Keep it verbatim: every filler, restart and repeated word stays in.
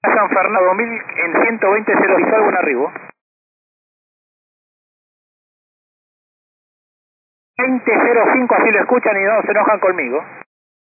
San Fernando dos mil en ciento veinte cero, ¿hizo algún arribo? veinte cero cinco, así lo escuchan y no se enojan conmigo.